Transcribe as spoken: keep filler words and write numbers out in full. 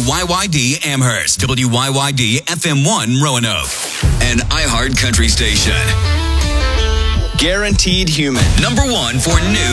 Y Y D Amherst, W Y Y D F M one Roanoke, and iHeart Country Station. Guaranteed Human. Number one for new